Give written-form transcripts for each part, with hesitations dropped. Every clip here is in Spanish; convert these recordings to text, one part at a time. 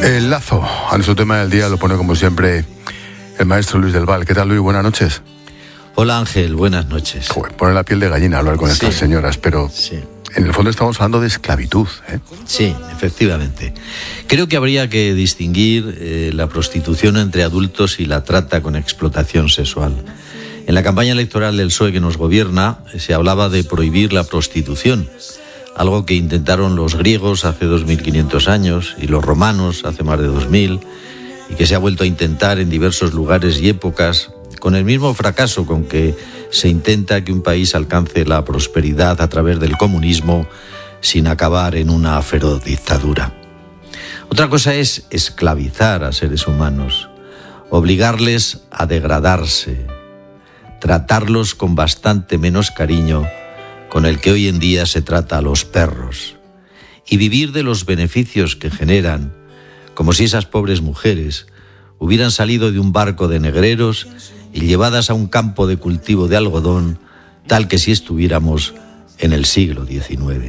El lazo a nuestro tema del día lo pone como siempre el maestro Luis del Val. ¿Qué tal, Luis? Buenas noches. Hola, Ángel, buenas noches. Joder, pone la piel de gallina hablar con estas señoras, pero en el fondo estamos hablando de esclavitud, ¿eh? Sí, efectivamente. Creo que habría que distinguir la prostitución entre adultos y la trata con explotación sexual. En la campaña electoral del PSOE que nos gobierna se hablaba de prohibir la prostitución, algo que intentaron los griegos hace 2500 años y los romanos hace más de 2000, y que se ha vuelto a intentar en diversos lugares y épocas, con el mismo fracaso con que se intenta que un país alcance la prosperidad a través del comunismo sin acabar en una feroz dictadura. Otra cosa es esclavizar a seres humanos, obligarles a degradarse, tratarlos con bastante menos cariño con el que hoy en día se trata a los perros, y vivir de los beneficios que generan, como si esas pobres mujeres hubieran salido de un barco de negreros y llevadas a un campo de cultivo de algodón, tal que si estuviéramos en el siglo XIX.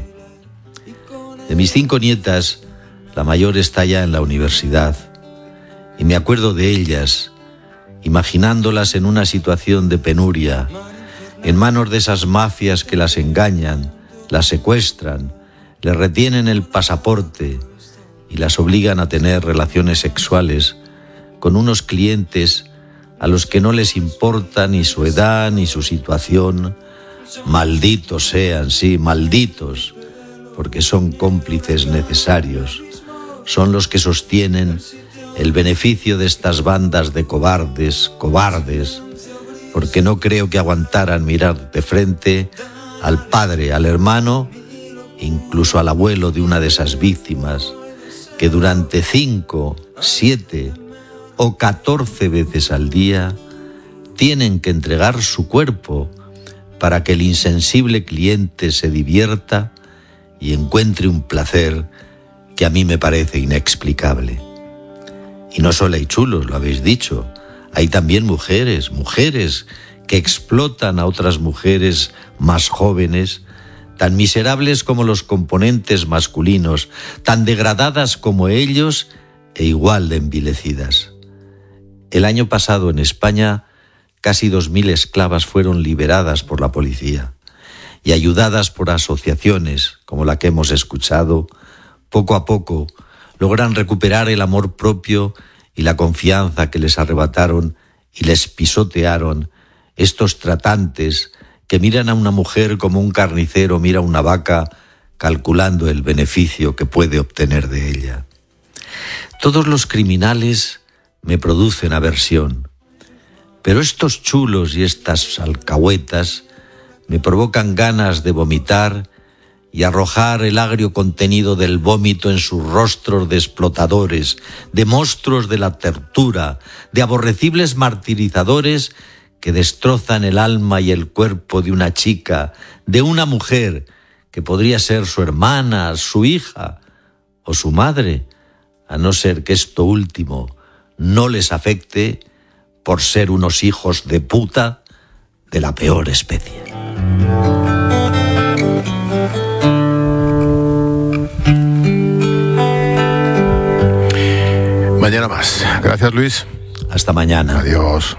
De mis 5 nietas, la mayor está ya en la universidad, y me acuerdo de ellas, imaginándolas en una situación de penuria, en manos de esas mafias que las engañan, las secuestran, les retienen el pasaporte y las obligan a tener relaciones sexuales con unos clientes a los que no les importa ni su edad ni su situación. Malditos sean, sí, malditos, porque son cómplices necesarios. Son los que sostienen el beneficio de estas bandas de cobardes, porque no creo que aguantaran mirar de frente al padre, al hermano, incluso al abuelo de una de esas víctimas, que durante 5, 7 o 14 veces al día tienen que entregar su cuerpo para que el insensible cliente se divierta y encuentre un placer que a mí me parece inexplicable. Y no solo hay chulos, lo habéis dicho, hay también mujeres que explotan a otras mujeres más jóvenes, tan miserables como los componentes masculinos, tan degradadas como ellos e igual de envilecidas. El año pasado en España casi 2000 esclavas fueron liberadas por la policía y ayudadas por asociaciones como la que hemos escuchado, poco a poco logran recuperar el amor propio y la confianza que les arrebataron y les pisotearon estos tratantes que miran a una mujer como un carnicero mira a una vaca, calculando el beneficio que puede obtener de ella. Todos los criminales me producen aversión, pero estos chulos y estas alcahuetas me provocan ganas de vomitar y arrojar el agrio contenido del vómito en sus rostros de explotadores, de monstruos de la tortura, de aborrecibles martirizadores que destrozan el alma y el cuerpo de una chica, de una mujer que podría ser su hermana, su hija o su madre, a no ser que esto último no les afecte por ser unos hijos de puta de la peor especie. Mañana más. Gracias, Luis. Hasta mañana. Adiós.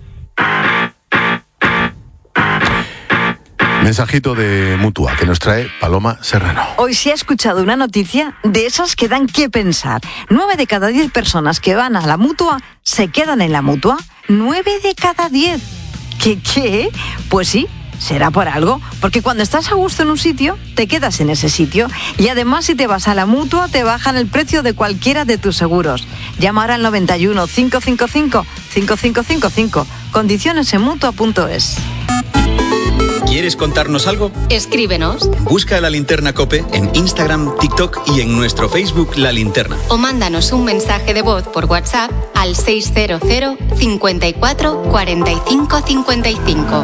Mensajito de Mutua que nos trae Paloma Serrano. Hoy se ha escuchado una noticia de esas que dan que pensar. 9 de cada 10 personas que van a la Mutua se quedan en la Mutua. 9 de cada 10. ¿Qué? Pues sí. Será por algo, porque cuando estás a gusto en un sitio, te quedas en ese sitio. Y además, si te vas a la Mutua, te bajan el precio de cualquiera de tus seguros. Llama ahora al 91 555 5555. Condiciones en Mutua.es. ¿Quieres contarnos algo? Escríbenos. Busca La Linterna COPE en Instagram, TikTok y en nuestro Facebook La Linterna. O mándanos un mensaje de voz por WhatsApp al 600 54 45 55.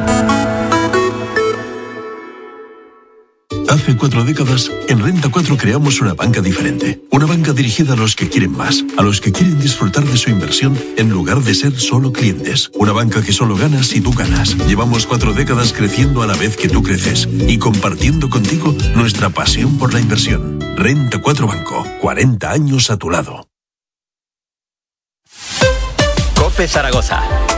Hace 4 décadas, en Renta 4 creamos una banca diferente. Una banca dirigida a los que quieren más, a los que quieren disfrutar de su inversión en lugar de ser solo clientes. Una banca que solo gana si tú ganas. Llevamos 4 décadas creciendo a la vez que tú creces y compartiendo contigo nuestra pasión por la inversión. Renta 4 Banco, 40 años a tu lado. COPE Zaragoza.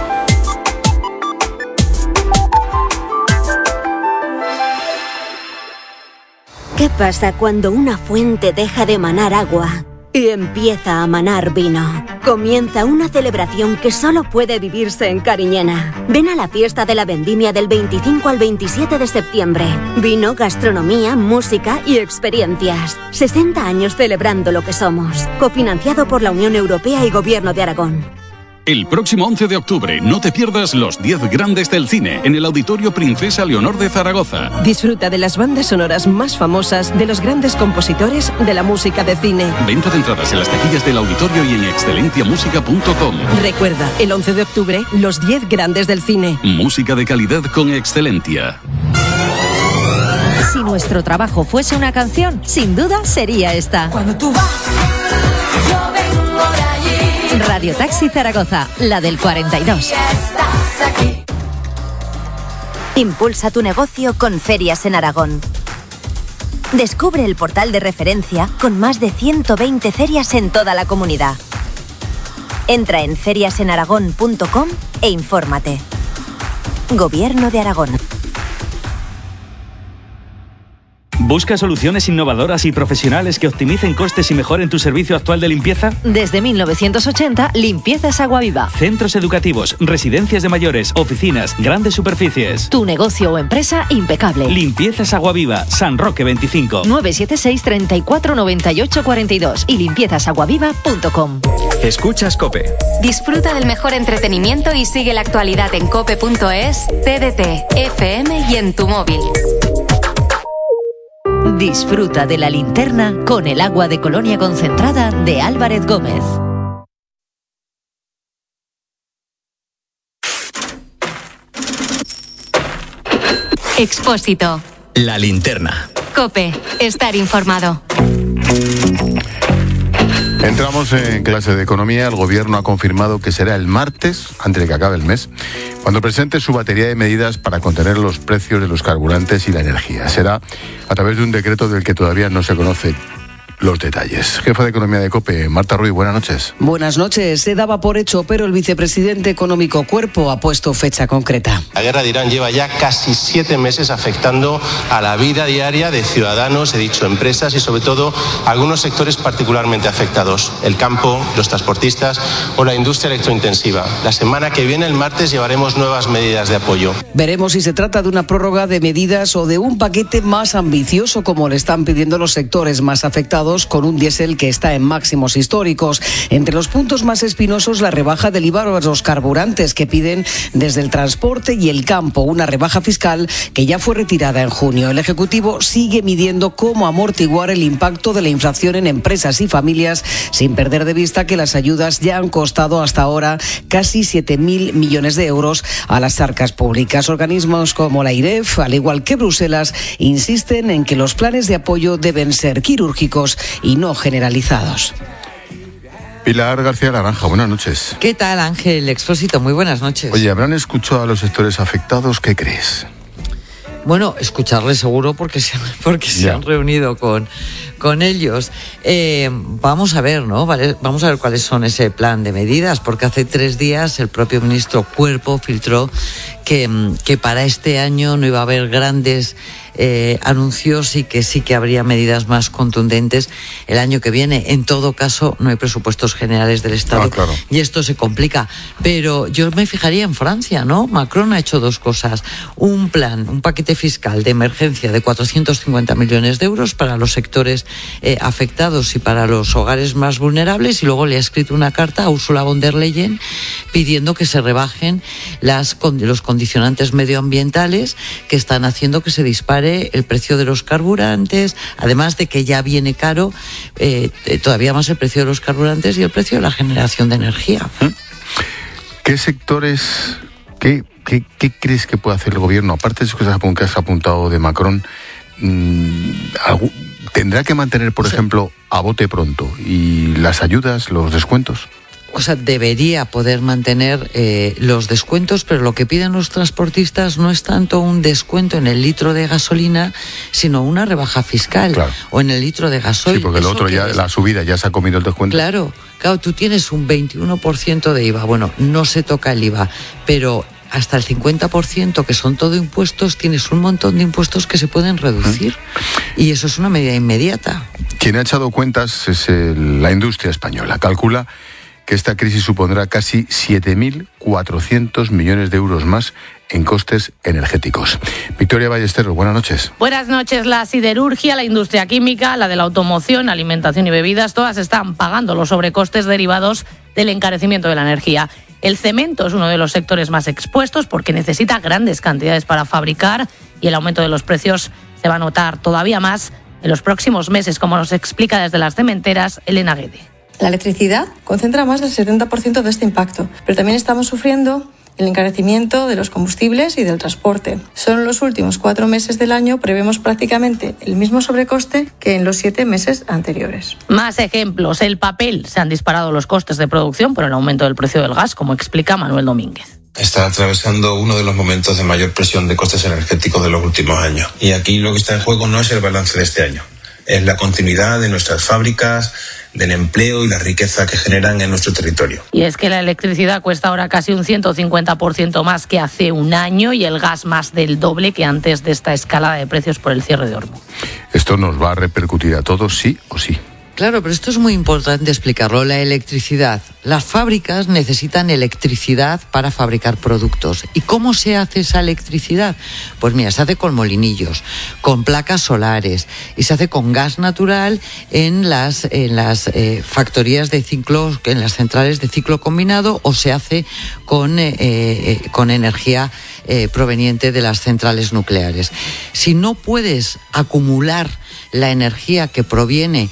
¿Qué pasa cuando una fuente deja de manar agua y empieza a manar vino? Comienza una celebración que solo puede vivirse en Cariñena. Ven a la fiesta de la vendimia del 25 al 27 de septiembre. Vino, gastronomía, música y experiencias. 60 años celebrando lo que somos. Cofinanciado por la Unión Europea y Gobierno de Aragón. El próximo 11 de octubre no te pierdas los 10 grandes del cine en el Auditorio Princesa Leonor de Zaragoza. Disfruta de las bandas sonoras más famosas de los grandes compositores de la música de cine. Venta de entradas en las taquillas del auditorio y en excelentiamusica.com. Recuerda, el 11 de octubre, los 10 grandes del cine. Música de calidad con Excelentia. Si nuestro trabajo fuese una canción, sin duda sería esta. Cuando tú vas, yo vengo de allí. Radio Taxi Zaragoza, la del 42. Impulsa tu negocio con Ferias en Aragón. Descubre el portal de referencia con más de 120 ferias en toda la comunidad. Entra en feriasenaragón.com e infórmate. Gobierno de Aragón. ¿Busca soluciones innovadoras y profesionales que optimicen costes y mejoren tu servicio actual de limpieza? Desde 1980, Limpiezas Agua Viva. Centros educativos, residencias de mayores, oficinas, grandes superficies. Tu negocio o empresa impecable. Limpiezas Agua Viva, San Roque 25. 976 34 98 42 y limpiezasaguaviva.com. Escuchas COPE. Disfruta del mejor entretenimiento y sigue la actualidad en cope.es, TDT, FM y en tu móvil. Disfruta de la linterna con el agua de Colonia concentrada de Álvarez Gómez. Expósito. La linterna. COPE. Estar informado. Entramos en clase de economía. El gobierno ha confirmado que será el martes, antes de que acabe el mes, cuando presente su batería de medidas para contener los precios de los carburantes y la energía. Será a través de un decreto del que todavía no se conocen los detalles. Jefa de Economía de COPE, Marta Ruiz, buenas noches. Buenas noches. Se daba por hecho, pero el vicepresidente económico Cuerpo ha puesto fecha concreta. La guerra de Irán lleva ya casi 7 meses afectando a la vida diaria de ciudadanos, he dicho empresas y sobre todo algunos sectores particularmente afectados, el campo, los transportistas o la industria electrointensiva. La semana que viene, el martes, llevaremos nuevas medidas de apoyo. Veremos si se trata de una prórroga de medidas o de un paquete más ambicioso, como le están pidiendo los sectores más afectados, con un diésel que está en máximos históricos. Entre los puntos más espinosos, la rebaja del IVA a los carburantes que piden desde el transporte y el campo, una rebaja fiscal que ya fue retirada en junio. El Ejecutivo sigue midiendo cómo amortiguar el impacto de la inflación en empresas y familias, sin perder de vista que las ayudas ya han costado hasta ahora casi 7.000 millones de euros a las arcas públicas. Organismos como la IREF, al igual que Bruselas, insisten en que los planes de apoyo deben ser quirúrgicos y no generalizados. Pilar García Naranja, buenas noches. ¿Qué tal, Ángel Expósito? Muy buenas noches. Oye, ¿habrán escuchado a los sectores afectados? ¿Qué crees? Bueno, escucharles seguro porque se han reunido con ellos. Vamos a ver, ¿no? Vamos a ver cuáles son ese plan de medidas, porque hace 3 días el propio ministro Cuerpo filtró que para este año no iba a haber grandes anuncios y que sí que habría medidas más contundentes el año que viene. En todo caso, no hay presupuestos generales del Estado, claro. Y esto se complica. Pero yo me fijaría en Francia, ¿no? Macron ha hecho 2 cosas. Un paquete fiscal de emergencia de 450 millones de euros para los sectores afectados y para los hogares más vulnerables, y luego le ha escrito una carta a Ursula von der Leyen pidiendo que se rebajen los condicionantes medioambientales que están haciendo que se dispare el precio de los carburantes, además de que ya viene caro todavía más el precio de los carburantes y el precio de la generación de energía. ¿Qué sectores, qué crees que puede hacer el gobierno? Aparte de eso que has apuntado de Macron, ¿tendrá que mantener, por ejemplo, a bote pronto y las ayudas, los descuentos? O sea, debería poder mantener los descuentos, pero lo que piden los transportistas no es tanto un descuento en el litro de gasolina, sino una rebaja fiscal, claro, o en el litro de gasoil. Sí, porque el otro ya, la subida ya se ha comido el descuento. Claro, claro, tú tienes un 21% de IVA. Bueno, no se toca el IVA, pero hasta el 50%, que son todo impuestos, tienes un montón de impuestos que se pueden reducir. Y eso es una medida inmediata. Quien ha echado cuentas es la industria española. Calcula que esta crisis supondrá casi 7.400 millones de euros más en costes energéticos. Victoria Ballesteros, buenas noches. Buenas noches. La siderurgia, la industria química, la de la automoción, alimentación y bebidas, todas están pagando los sobrecostes derivados del encarecimiento de la energía. El cemento es uno de los sectores más expuestos porque necesita grandes cantidades para fabricar y el aumento de los precios se va a notar todavía más en los próximos meses, como nos explica desde las cementeras Elena Guede. La electricidad concentra más del 70% de este impacto, pero también estamos sufriendo el encarecimiento de los combustibles y del transporte. Solo en los últimos 4 meses del año prevemos prácticamente el mismo sobrecoste que en los 7 meses anteriores. Más ejemplos. El papel. Se han disparado los costes de producción por el aumento del precio del gas, como explica Manuel Domínguez. Está atravesando uno de los momentos de mayor presión de costes energéticos de los últimos años. Y aquí lo que está en juego no es el balance de este año, es la continuidad de nuestras fábricas, del empleo y la riqueza que generan en nuestro territorio. Y es que la electricidad cuesta ahora casi un 150% más que hace un año y el gas más del doble que antes de esta escalada de precios por el cierre de Hormuz. Esto nos va a repercutir a todos, sí o sí. Claro, pero esto es muy importante explicarlo. La electricidad. Las fábricas necesitan electricidad para fabricar productos. ¿Y cómo se hace esa electricidad? Pues mira, se hace con molinillos, con placas solares y se hace con gas natural en las factorías de ciclo, en las centrales de ciclo combinado, o se hace con energía proveniente de las centrales nucleares. Si no puedes acumular la energía que proviene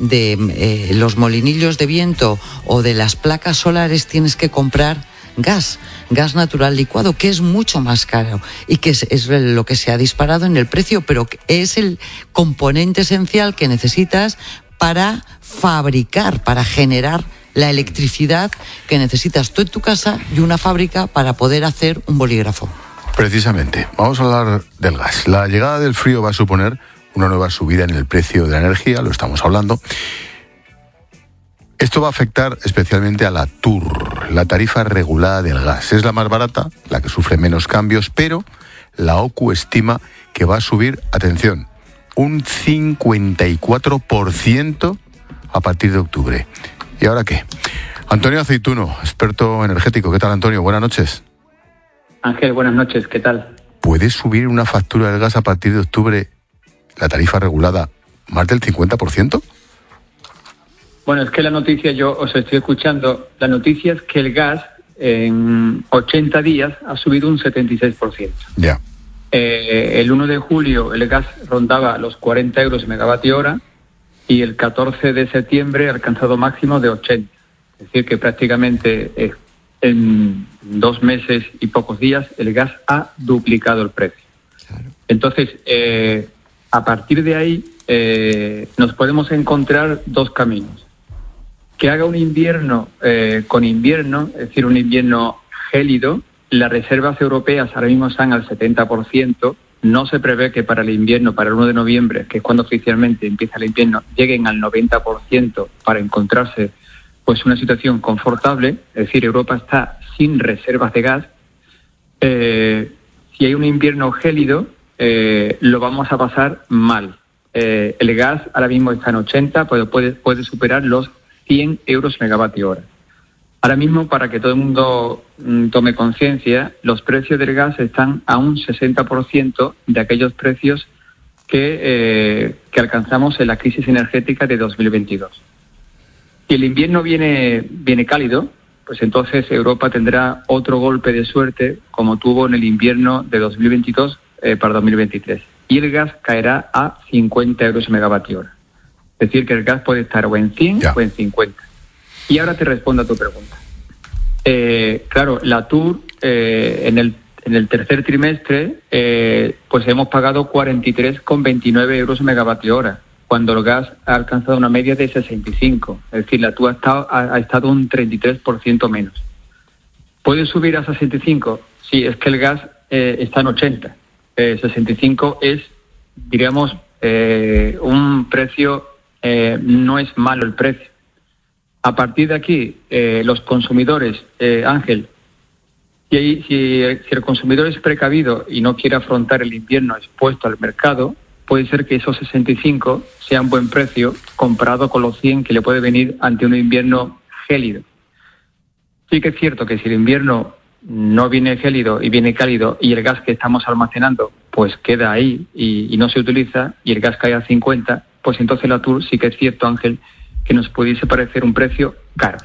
de los molinillos de viento o de las placas solares, tienes que comprar gas natural licuado, que es mucho más caro y que es lo que se ha disparado en el precio, pero es el componente esencial que necesitas para fabricar, para generar la electricidad que necesitas tú en tu casa y una fábrica para poder hacer un bolígrafo. Precisamente, vamos a hablar del gas. La llegada del frío va a suponer una nueva subida en el precio de la energía, lo estamos hablando. Esto va a afectar especialmente a la TUR, la tarifa regulada del gas. Es la más barata, la que sufre menos cambios, pero la OCU estima que va a subir, atención, un 54% a partir de octubre. ¿Y ahora qué? Antonio Aceituno, experto energético. ¿Qué tal, Antonio? Buenas noches. Ángel, buenas noches. ¿Qué tal? ¿Puede subir una factura del gas a partir de octubre, la tarifa regulada, más del 50%? Bueno, es que la noticia, yo os estoy escuchando, la noticia es que el gas en 80 días ha subido un 76%. Ya. El 1 de julio el gas rondaba los 40 euros megavatio hora y el 14 de septiembre ha alcanzado máximo de 80. Es decir, que prácticamente en 2 meses y pocos días el gas ha duplicado el precio. Claro. Entonces, a partir de ahí nos podemos encontrar 2 caminos. Que haga un invierno con invierno, es decir, un invierno gélido. Las reservas europeas ahora mismo están al 70%. No se prevé que para el invierno, para el 1 de noviembre, que es cuando oficialmente empieza el invierno, lleguen al 90% para encontrarse pues una situación confortable. Es decir, Europa está sin reservas de gas. Si hay un invierno gélido, lo vamos a pasar mal. El gas ahora mismo está en 80, pero puede superar los 100 euros megavatio hora. Ahora mismo, para que todo el mundo tome conciencia, los precios del gas están a un 60% de aquellos precios que alcanzamos en la crisis energética de 2022. Si el invierno viene cálido, pues entonces Europa tendrá otro golpe de suerte como tuvo en el invierno de 2022 para 2023. Y el gas caerá a 50 euros megavatio hora. Es decir, que el gas puede estar o en 100 o en 50. Y ahora te respondo a tu pregunta. Claro, la TUR en el tercer trimestre pues hemos pagado 43,29 euros megavatio hora, cuando el gas ha alcanzado una media de 65. Es decir, la TUR ha estado un 33% menos. ¿Puede subir a 65? Sí, es que el gas está en 80. 65 es, diríamos, un precio, no es malo el precio. A partir de aquí, los consumidores, Ángel, si el consumidor es precavido y no quiere afrontar el invierno expuesto al mercado, puede ser que esos 65 sean buen precio comparado con los 100 que le puede venir ante un invierno gélido. Sí que es cierto que si el invierno no viene gélido y viene cálido y el gas que estamos almacenando pues queda ahí y no se utiliza y el gas cae a 50, pues entonces la TUR sí que es cierto, Ángel, que nos pudiese parecer un precio caro.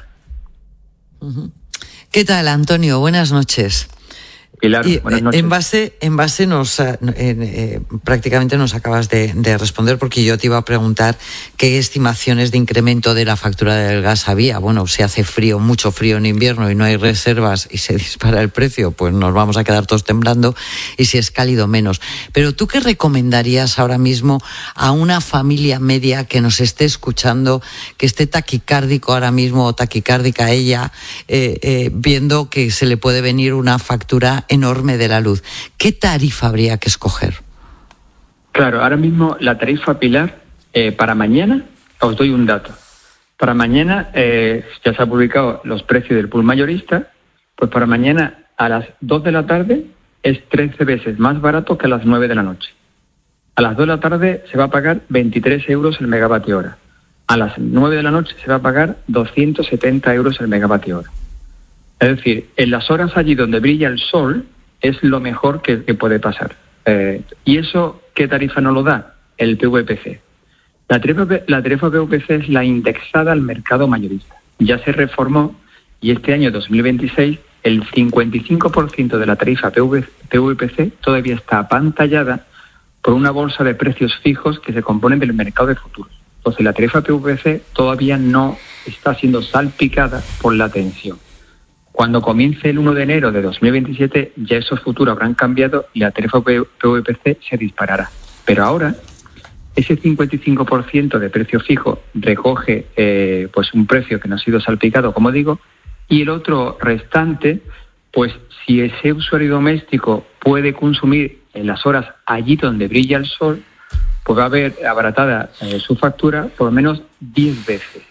¿Qué tal, Antonio? Buenas noches. Pilar, buenas noches. En base prácticamente nos acabas de responder, porque yo te iba a preguntar qué estimaciones de incremento de la factura del gas había. Bueno, si hace frío, mucho frío en invierno y no hay reservas y se dispara el precio, pues nos vamos a quedar todos temblando, y si es cálido, menos. Pero ¿tú qué recomendarías ahora mismo a una familia media que nos esté escuchando, que esté taquicárdico ahora mismo o taquicárdica ella, viendo que se le puede venir una factura enorme de la luz? ¿Qué tarifa habría que escoger? Claro, ahora mismo la tarifa, Pilar, para mañana, os doy un dato. Para mañana, ya se han publicado los precios del pool mayorista, pues para mañana a las 2 de la tarde es 13 veces más barato que a las 9 de la noche. A las 2 de la tarde se va a pagar 23 euros el megavatio hora. A las 9 de la noche se va a pagar 270 euros el megavatio hora. Es decir, en las horas allí donde brilla el sol es lo mejor que puede pasar. ¿Y eso qué tarifa nos lo da? El PVPC. La tarifa PVPC es la indexada al mercado mayorista. Ya se reformó y este año 2026 el 55% de la tarifa PVPC todavía está apantallada por una bolsa de precios fijos que se componen del mercado de futuros. Entonces la tarifa PVPC todavía no está siendo salpicada por la tensión. Cuando comience el 1 de enero de 2027, ya esos futuros habrán cambiado y la tarifa PVPC se disparará. Pero ahora, ese 55% de precio fijo recoge pues un precio que no ha sido salpicado, como digo, y el otro restante, pues si ese usuario doméstico puede consumir en las horas allí donde brilla el sol, pues va a haber abaratada su factura por lo menos 10 veces.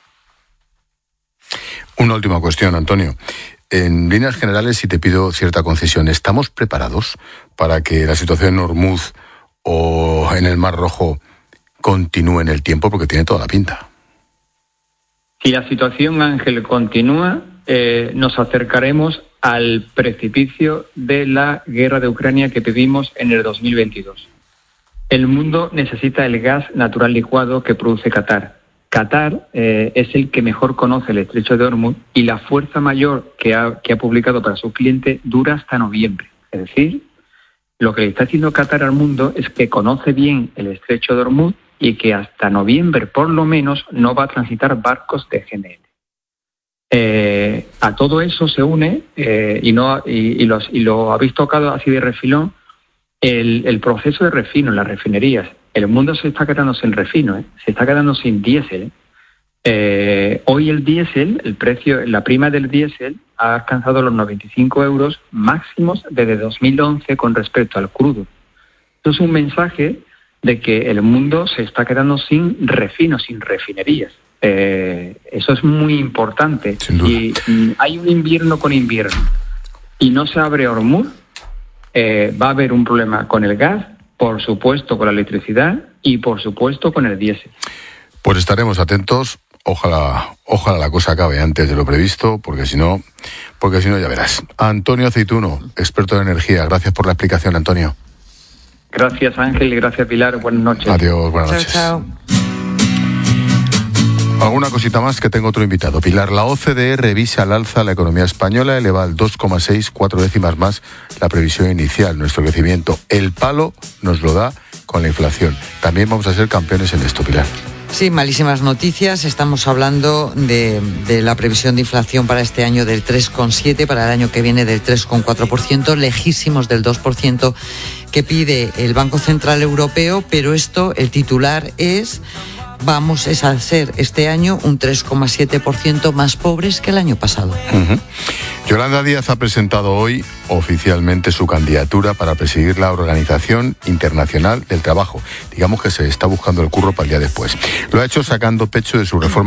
Una última cuestión, Antonio. En líneas generales, si te pido cierta concesión, ¿estamos preparados para que la situación en Hormuz o en el Mar Rojo continúe en el tiempo? Porque tiene toda la pinta. Si la situación, Ángel, continúa, nos acercaremos al precipicio de la guerra de Ucrania que vivimos en el 2022. El mundo necesita el gas natural licuado que produce Qatar. Qatar es el que mejor conoce el estrecho de Hormuz y la fuerza mayor que ha publicado para su cliente dura hasta noviembre. Es decir, lo que le está haciendo Qatar al mundo es que conoce bien el estrecho de Hormuz y que hasta noviembre, por lo menos, no va a transitar barcos de GNL. A todo eso se une, y lo habéis tocado así de refilón, el proceso de refino en las refinerías. El mundo se está quedando sin refino, se está quedando sin diésel. Hoy el diésel, el precio, la prima del diésel ha alcanzado los 95 euros máximos desde 2011 con respecto al crudo. Esto es un mensaje de que el mundo se está quedando sin refino, sin refinerías. Eso es muy importante. Si hay un invierno con invierno y no se abre Hormuz, va a haber un problema con el gas, por supuesto con la electricidad y por supuesto con el diésel. Pues estaremos atentos. Ojalá la cosa acabe antes de lo previsto, porque si no ya verás. Antonio Aceituno, experto en energía. Gracias por la explicación, Antonio. Gracias, Ángel, y gracias, Pilar. Buenas noches. Adiós, buenas noches. Chao. Alguna cosita más, que tengo otro invitado. Pilar, la OCDE revisa al alza la economía española, eleva al 2,6, 4 décimas más la previsión inicial. Nuestro crecimiento, el palo nos lo da con la inflación. También vamos a ser campeones en esto, Pilar. Sí, malísimas noticias. Estamos hablando de la previsión de inflación para este año del 3,7%, para el año que viene del 3,4%, lejísimos del 2% que pide el Banco Central Europeo, pero esto, el titular es a ser este año un 3,7% más pobres que el año pasado. Uh-huh. Yolanda Díaz ha presentado hoy oficialmente su candidatura para presidir la Organización Internacional del Trabajo. Digamos que se está buscando el curro para el día después. Lo ha hecho sacando pecho de su reforma